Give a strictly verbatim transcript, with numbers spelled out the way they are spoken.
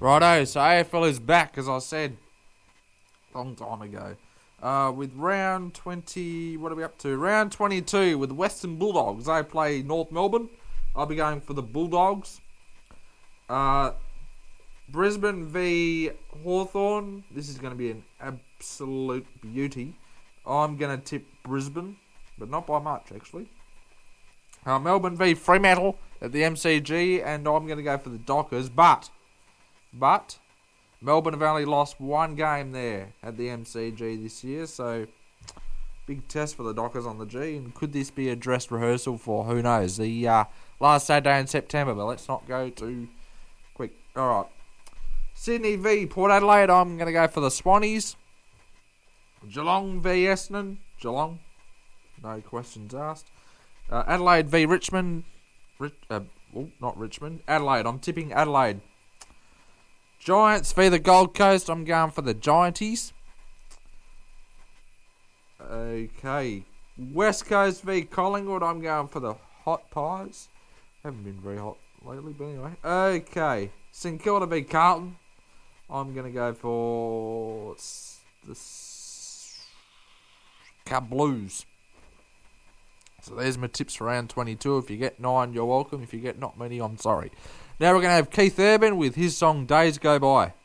Righto, so A F L is back, as I said a long time ago. Uh, with round twenty, what are we up to? Round twenty-two with Western Bulldogs. They play North Melbourne. I'll be going for the Bulldogs. Uh, Brisbane v Hawthorn. This is going to be an absolute beauty. I'm going to tip Brisbane, but not by much, actually. Uh, Melbourne v Fremantle at the M C G, and I'm going to go for the Dockers, but... But Melbourne have only lost one game there at the M C G this year, so big test for the Dockers on the G. And could this be a dress rehearsal for, who knows, the uh, last Saturday in September? But let's not go too quick. All right. Sydney v Port Adelaide. I'm going to go for the Swannies. Geelong v Essendon. Geelong. No questions asked. Uh, Adelaide v Richmond. Rich, uh, oh, not Richmond. Adelaide. I'm tipping Adelaide. Giants v the Gold Coast. I'm going for the Gianties. Okay. West Coast v Collingwood. I'm going for the Hot Pies. Haven't been very hot lately, but anyway. Okay. St Kilda v Carlton. I'm going to go for the Blues. So there's my tips for round twenty-two. If you get nine, you're welcome. If you get not many, I'm sorry. Now we're going to have Keith Urban with his song Days Go By.